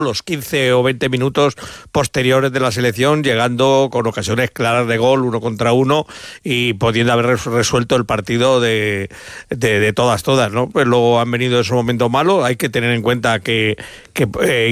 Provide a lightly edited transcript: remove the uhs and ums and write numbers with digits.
los 15 o 20 minutos posteriores de la selección, llegando con ocasiones claras de gol, 1-1, y pudiendo haber resuelto el partido de todas, ¿no? Pues luego han venido esos momentos malos. Hay que tener en cuenta que